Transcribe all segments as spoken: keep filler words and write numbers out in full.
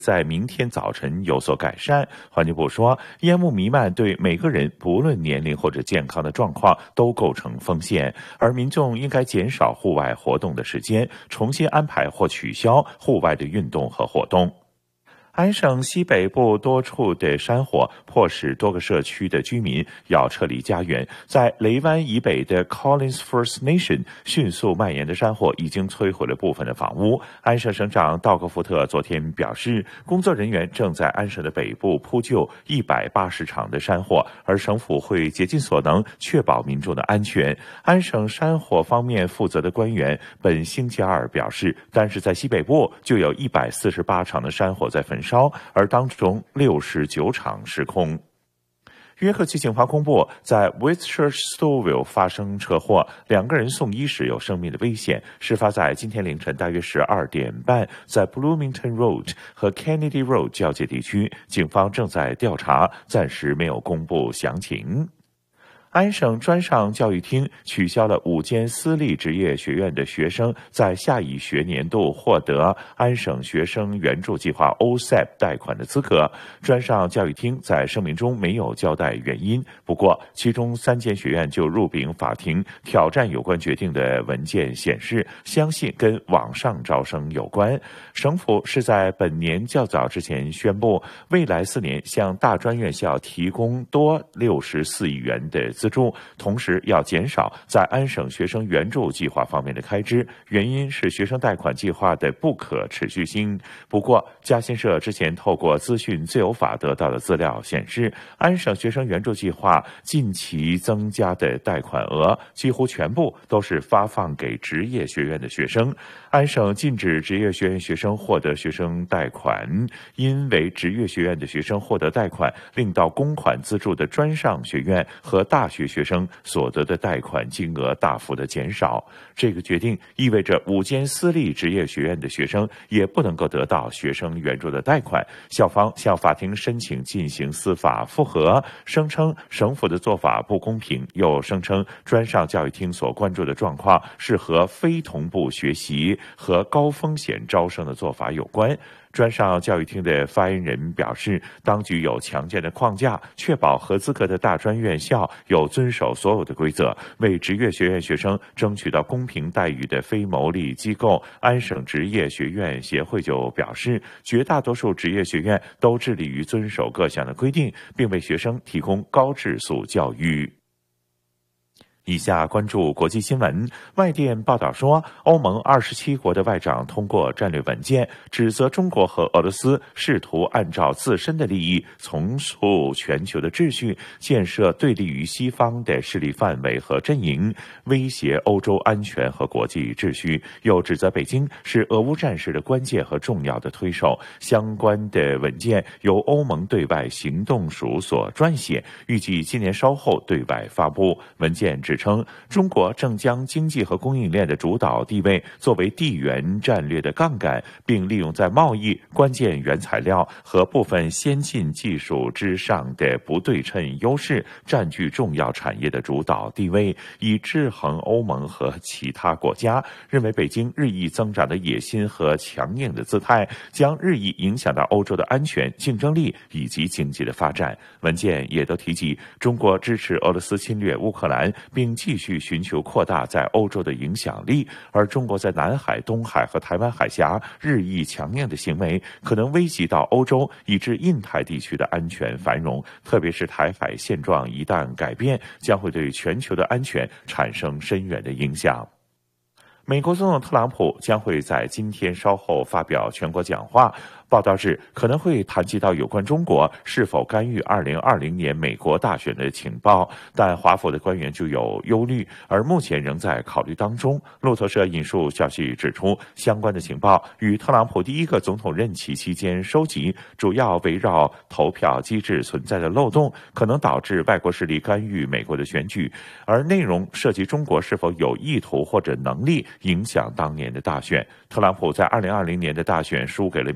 在明天早晨有所改善。环境部说，烟雾弥漫对每个人不论年龄或者健康的状况都构成风险，而民众应该减少户外活动的时间，重新安排或取消户外的运动和活动。安省西北部多处的山火迫使多个社区的居民要撤离家园，在雷湾以北的 Collins First Nation 迅速蔓延的山火已经摧毁了部分的房屋。安省省长道格福特昨天表示，工作人员正在安省的北部扑救一百八十场的山火，而省府会竭尽所能确保民众的安全。安省山火方面负责的官员本星期二表示，但是在西北部就有一百四十八场的山火在焚烧，而当中六十九场失控。约克区警方公布，在 Westchurch-Stouffville 发生车祸，两个人送医时有生命的危险。事发在今天凌晨大约十二点半，在 Bloomington Road 和 Kennedy Road 交界地区，警方正在调查，暂时没有公布详情。安省专上教育厅取消了五间私立职业学院的学生在下一学年度获得安省学生援助计划 O S A P 贷款的资格。专上教育厅在声明中没有交代原因，不过其中三间学院就入禀法庭挑战有关决定的文件显示，相信跟网上招生有关。省府是在本年较早之前宣布，未来四年向大专院校提供多六十四亿元的资助，同时要减少在安省学生援助计划方面的开支，原因是学生贷款计划的不可持续性。不过，嘉新社之前透过资讯自由法得到的资料显示，安省学生援助计划近期增加的贷款额几乎全部都是发放给职业学院的学生。安省禁止职业学院学生获得学生贷款，因为职业学院的学生获得贷款，令到公款资助的专上学院和大学学生所得的贷款金额大幅的减少。这个决定意味着五间私立职业学院的学生也不能够得到学生援助的贷款。校方向法庭申请进行司法复核，声称省府的做法不公平，又声称专上教育厅所关注的状况是和非同步学习和高风险招生的做法有关。专上教育厅的发言人表示，当局有强健的框架，确保合资格的大专院校有遵守所有的规则。为职业学院学生争取到公平待遇的非牟利机构安省职业学院协会就表示，绝大多数职业学院都致力于遵守各项的规定，并为学生提供高质素教育。以下关注国际新闻。外电报道说，欧盟二十七国的外长通过战略文件，指责中国和俄罗斯试图按照自身的利益重塑全球的秩序，建设对立于西方的势力范围和阵营，威胁欧洲安全和国际秩序。又指责北京是俄乌战事的关键和重要的推手。相关的文件由欧盟对外行动署所撰写，预计今年稍后对外发布。文件指称，中国正将经济和供应链的主导地位作为地缘战略的杠杆，并利用在贸易、关键原材料和部分先进技术之上的不对称优势，占据重要产业的主导地位，以制衡欧盟和其他国家。认为北京日益增长的野心和强硬的姿态，将日益影响到欧洲的安全、竞争力以及经济的发展。文件也都提及，中国支持俄罗斯侵略乌克兰，并继续寻求扩大在欧洲的影响力，而中国在南海、东海和台湾海峡日益强硬的行为，可能危及到欧洲以至印太地区的安全繁荣，特别是台海现状一旦改变，将会对全球的安全产生深远的影响。美国总统特朗普将会在今天稍后发表全国讲话，报道指可能会谈及到有关中国是否干预二零二零年美国大选的情报，但华府的官员就有忧虑，而目前仍在考虑当中。路透社引述消息指出，相关的情报与特朗普第一个总统任期期间收集，主要围绕投票机制存在的漏洞，可能导致外国势力干预美国的选举，而内容涉及中国是否有意图或者能力影响当年的大选。特朗普在二零二零年的大选输给了民主党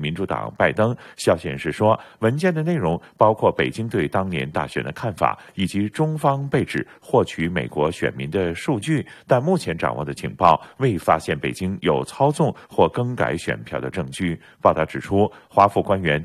长拜登。消息人士说，文件的内容包括北京对当年大选的看法，以及中方被指获取美国选民的数据，但目前掌握的情报未发现北京有操纵或更改选票的证据。报道指出，华府官员